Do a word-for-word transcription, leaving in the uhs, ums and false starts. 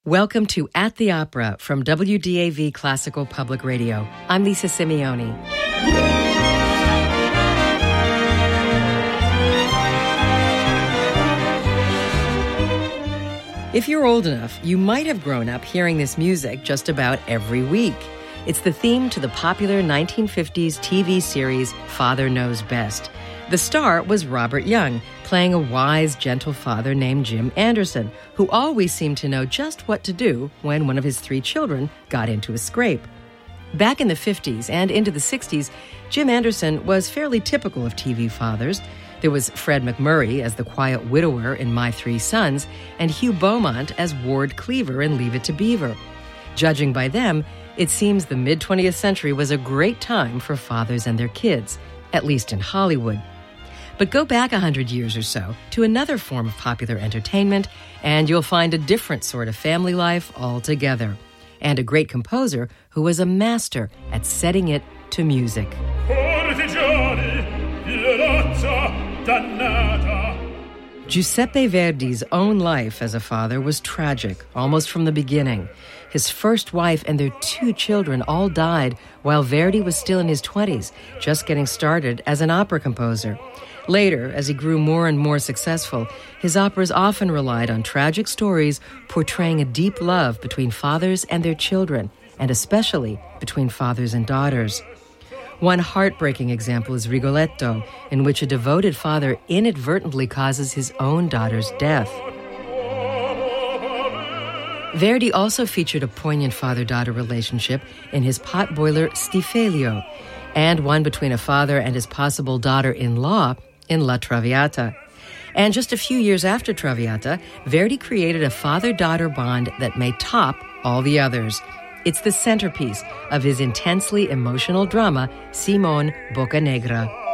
Welcome to At the Opera from W D A V Classical Public Radio. I'm Lisa Simeoni. If you're old enough, you might have grown up hearing this music just about every week. It's the theme to the popular nineteen fifties T V series Father Knows Best. The star was Robert Young, playing a wise, gentle father named Jim Anderson, who always seemed to know just what to do when one of his three children got into a scrape. Back in the fifties and into the sixties, Jim Anderson was fairly typical of T V fathers. There was Fred MacMurray as the quiet widower in My Three Sons, and Hugh Beaumont as Ward Cleaver in Leave It to Beaver. Judging by them, it seems the mid-twentieth century was a great time for fathers and their kids, at least in Hollywood. But go back a hundred years or so to another form of popular entertainment, and you'll find a different sort of family life altogether, and a great composer who was a master at setting it to music. Giuseppe Verdi's own life as a father was tragic, almost from the beginning. His first wife and their two children all died while Verdi was still in his twenties, just getting started as an opera composer. Later, as he grew more and more successful, his operas often relied on tragic stories portraying a deep love between fathers and their children, and especially between fathers and daughters. One heartbreaking example is Rigoletto, in which a devoted father inadvertently causes his own daughter's death. Verdi also featured a poignant father-daughter relationship in his potboiler Stifilio, and one between a father and his possible daughter-in-law in La Traviata. And just a few years after Traviata, Verdi created a father-daughter bond that may top all the others. It's the centerpiece of his intensely emotional drama, Simone Boccanegra.